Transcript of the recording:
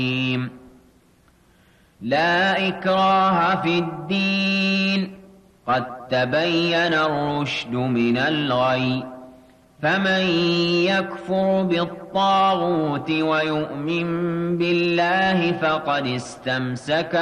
لا إكراه في الدين قد تبين الرشد من الغي فمن يكفر بالطاغوت ويؤمن بالله فقد استمسك